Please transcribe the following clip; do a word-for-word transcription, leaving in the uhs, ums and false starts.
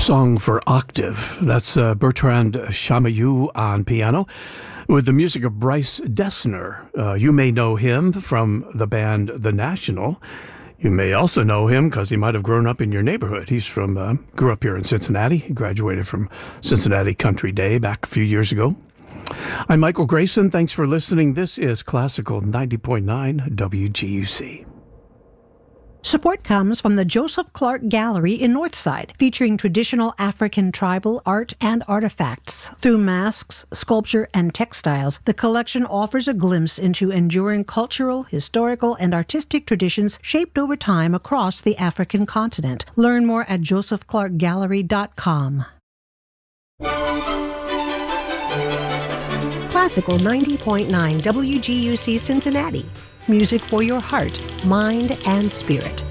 Song for Octave. That's uh, Bertrand Chamayou on piano with the music of Bryce Dessner. Uh, you may know him from the band The National. You may also know him because he might have grown up in your neighborhood. He's from, uh, grew up here in Cincinnati. He graduated from Cincinnati Country Day back a few years ago. I'm Michael Grayson. Thanks for listening. This is Classical ninety point nine W G U C. Support comes from the Joseph Clark Gallery in Northside, featuring traditional African tribal art and artifacts. Through masks, sculpture, and textiles, the collection offers a glimpse into enduring cultural, historical, and artistic traditions shaped over time across the African continent. Learn more at joseph clark gallery dot com. Classical ninety point nine W G U C Cincinnati. Music for your heart, mind, and spirit.